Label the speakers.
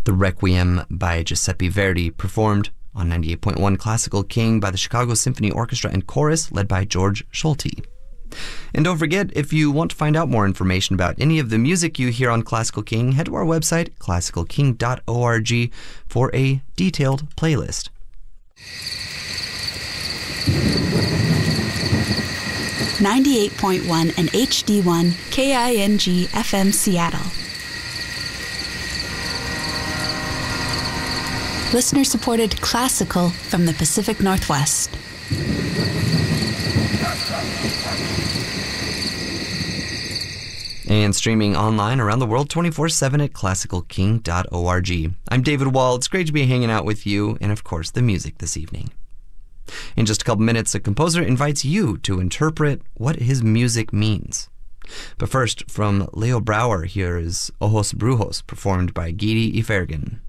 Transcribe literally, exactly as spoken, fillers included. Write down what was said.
Speaker 1: the Requiem by Giuseppe Verdi, performed on ninety-eight point one Classical King by the Chicago Symphony Orchestra and Chorus, led by George Schulte. And don't forget, if you want to find out more information about any of the music you hear on Classical King, head to our website, classical king dot org, for a detailed playlist.
Speaker 2: ninety-eight point one and H D one K I N G F M Seattle. Listener-supported classical from the Pacific Northwest.
Speaker 1: And streaming online around the world twenty-four seven at classical king dot org. I'm David Wall. It's great to be hanging out with you and, of course, the music this evening. In just a couple minutes, the composer invites you to interpret what his music means. But first, from Leo Brouwer, here is Ojos Brujos, performed by Giri Ifergen.